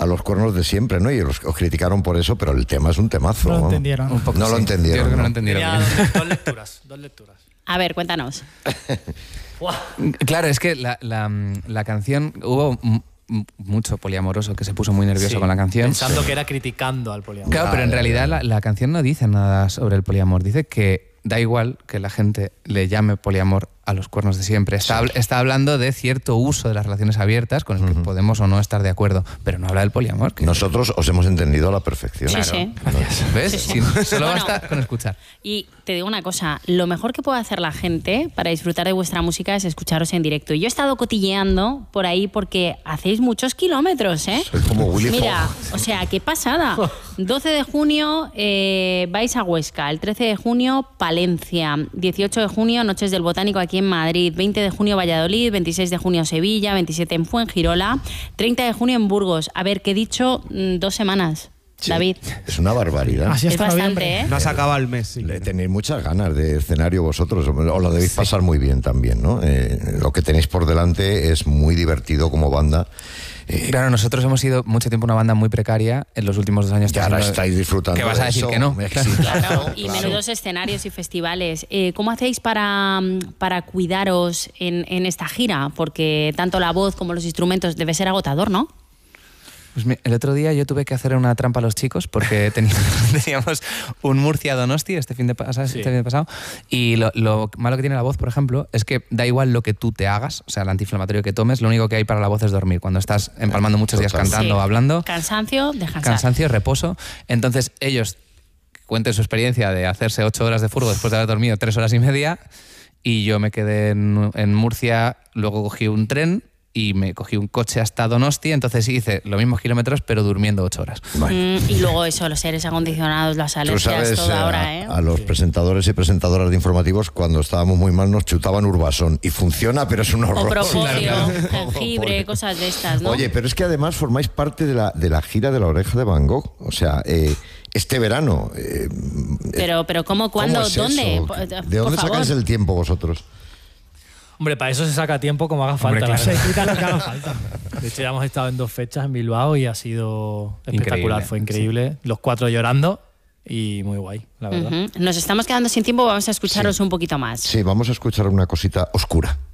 a los cuernos de siempre, ¿no? Y os criticaron por eso, pero el tema es un temazo. No lo entendieron. Un poco, no lo entendieron. Yo creo que no lo ¿no? entendieron. Tenía dos lecturas. A ver, cuéntanos. Claro, es que la canción, hubo mucho poliamoroso que se puso muy nervioso con la canción. Pensando que era criticando al poliamor. Claro, pero en realidad la canción no dice nada sobre el poliamor. Dice que da igual que la gente le llame poliamor a los cuernos de siempre. Está hablando de cierto uso de las relaciones abiertas con el que podemos o no estar de acuerdo, pero no habla del poliamor. Nosotros os hemos entendido a la perfección. Sí, Claro. sí. Gracias. ¿Ves? Sí, sí. Solo Bueno, basta con escuchar. Y te digo una cosa, lo mejor que puede hacer la gente para disfrutar de vuestra música es escucharos en directo. Yo he estado cotilleando por ahí porque hacéis muchos kilómetros, ¿eh? Sois como Willy Mira, Fogg. o sea, qué pasada. 12 de junio vais a Huesca, el 13 de junio Palencia, 18 de junio Noches del Botánico aquí en Madrid, 20 de junio Valladolid, 26 de junio Sevilla, 27 en Fuengirola, 30 de junio en Burgos. A ver, ¿qué he dicho? 2 semanas. Sí, David. Es una barbaridad. Así Es hasta bastante, noviembre. ¿eh? No se acaba el mes. Sí. Tenéis muchas ganas de escenario vosotros, os lo debéis pasar muy bien también, ¿no? Lo que tenéis por delante es muy divertido como banda. Claro, nosotros hemos sido mucho tiempo una banda muy precaria en los últimos 2 años. Y ahora estáis disfrutando. ¿Qué vas a de decir eso? que no? Exitazo, Claro, y claro. menudos escenarios y festivales. ¿Cómo hacéis para cuidaros en esta gira? Porque tanto la voz como los instrumentos debe ser agotador, ¿no? Pues el otro día yo tuve que hacer una trampa a los chicos porque teníamos un Murcia-Donosti este fin de pasado, y lo malo que tiene la voz, por ejemplo, es que da igual lo que tú te hagas, o sea, el antiinflamatorio que tomes, lo único que hay para la voz es dormir. Cuando estás empalmando muchos días cantando o hablando, Cansancio, descansar. cansancio, reposo. Entonces ellos cuenten su experiencia de hacerse 8 horas de furgo después de haber dormido 3 horas y media, y yo me quedé en Murcia, luego cogí un tren y me cogí un coche hasta Donosti, entonces hice los mismos kilómetros pero durmiendo 8 horas. Y luego eso, los aires acondicionados, las Tú alergias, sabes, todo ahora, ¿eh? a los presentadores y presentadoras de informativos, cuando estábamos muy mal nos chutaban Urbasón y funciona, pero es un horror. O propóleo, Claro. jengibre, cosas de estas, ¿no? Oye, pero es que además formáis parte de la gira de La Oreja de Van Gogh. O sea, este verano. Pero ¿cómo, cuándo, ¿cómo es dónde? eso? ¿De dónde sacáis el tiempo vosotros? Hombre, para eso se saca tiempo como haga falta. Hombre, claro. la Se verdad. quita lo que haga falta. De hecho, ya hemos estado en 2 fechas en Bilbao y ha sido espectacular, Increíble, fue increíble. Los 4 llorando y muy guay, la verdad. Nos estamos quedando sin tiempo, vamos a escucharos un poquito más. Sí, vamos a escuchar una cosita oscura.